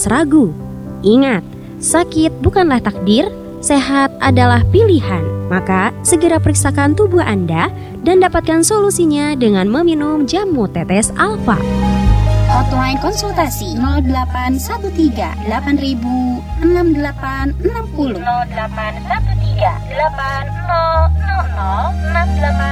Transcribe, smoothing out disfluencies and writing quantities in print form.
ragu. Ingat, sakit bukanlah takdir, sehat adalah pilihan. Maka segera periksakan tubuh Anda dan dapatkan solusinya dengan meminum jamu tetes Alfa. Hotline konsultasi 0813 8000 6860 0813 8000 6860.